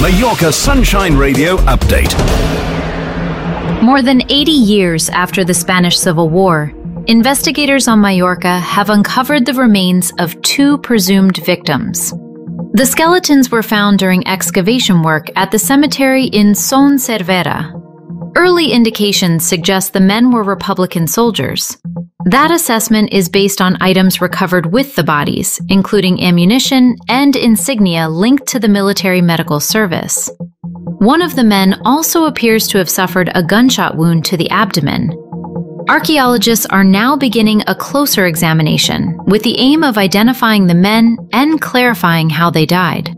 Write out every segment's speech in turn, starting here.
Mallorca Sunshine Radio Update. More than 80 years after the Spanish Civil War, investigators on Mallorca have uncovered the remains of two presumed victims. The skeletons were found during excavation work at the cemetery in Son Servera. Early indications suggest the men were Republican soldiers. That assessment is based on items recovered with the bodies, including ammunition and insignia linked to the military medical service. One of the men also appears to have suffered a gunshot wound to the abdomen. Archaeologists are now beginning a closer examination with the aim of identifying the men and clarifying how they died.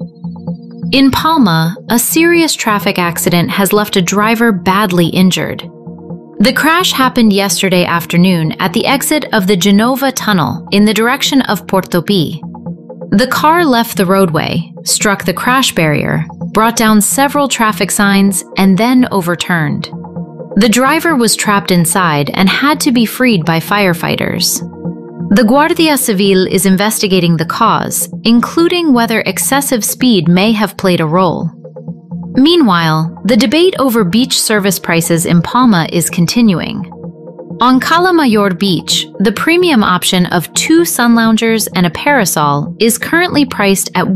In Palma, a serious traffic accident has left a driver badly injured. The crash happened yesterday afternoon at the exit of the Genova Tunnel in the direction of Portopí. The car left the roadway, struck the crash barrier, brought down several traffic signs, and then overturned. The driver was trapped inside and had to be freed by firefighters. The Guardia Civil is investigating the cause, including whether excessive speed may have played a role. Meanwhile, the debate over beach service prices in Palma is continuing. On Cala Mayor Beach, the premium option of 2 sun loungers and a parasol is currently priced at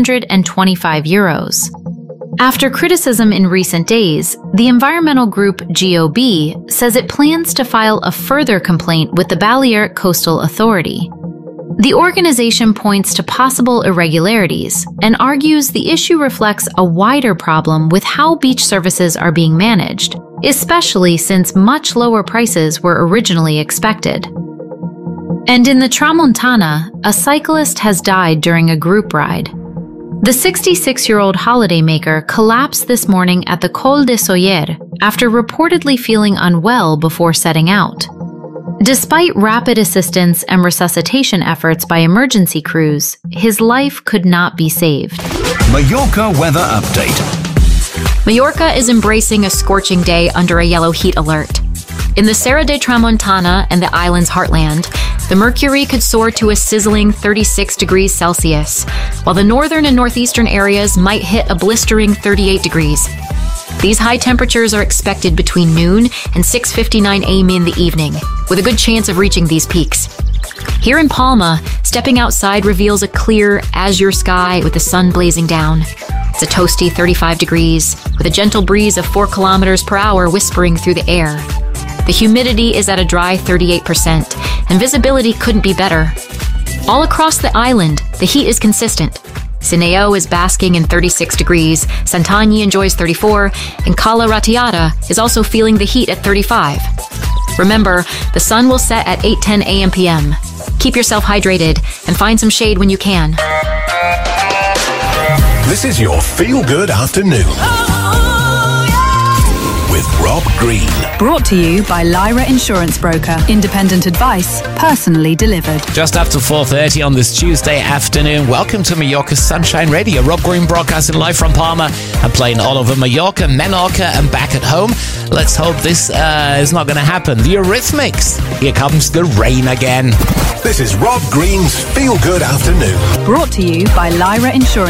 €125. After criticism in recent days, the environmental group GOB says it plans to file a further complaint with the Balearic Coastal Authority. The organization points to possible irregularities and argues the issue reflects a wider problem with how beach services are being managed, especially since much lower prices were originally expected. And in the Tramontana, a cyclist has died during a group ride. The 66-year-old holidaymaker collapsed this morning at the Col de Soller after reportedly feeling unwell before setting out. Despite rapid assistance and resuscitation efforts by emergency crews, his life could not be saved. Mallorca weather update. Mallorca is embracing a scorching day under a yellow heat alert. In the Serra de Tramontana and the island's heartland, the mercury could soar to a sizzling 36 degrees Celsius, while the northern and northeastern areas might hit a blistering 38 degrees. These high temperatures are expected between noon and 6:59 a.m. in the evening, with a good chance of reaching these peaks. Here in Palma, stepping outside reveals a clear, azure sky with the sun blazing down. It's a toasty 35 degrees, with a gentle breeze of 4 kilometers per hour whispering through the air. The humidity is at a dry 38%, and visibility couldn't be better. All across the island, the heat is consistent. Sineo is basking in 36 degrees, Santany enjoys 34, and Cala Ratiada is also feeling the heat at 35. Remember, the sun will set at 8:10 a.m. p.m. Keep yourself hydrated and find some shade when you can. This is your feel-good afternoon. With Rob Green. Brought to you by Lyra Insurance Broker. Independent advice, personally delivered. Just after 4:30 on this Tuesday afternoon, welcome to Mallorca Sunshine Radio. Rob Green broadcasting live from Palma and playing all over Mallorca, Menorca and back at home. Let's hope this is not going to happen. The Eurythmics. Here comes the rain again. This is Rob Green's Feel Good Afternoon. Brought to you by Lyra Insurance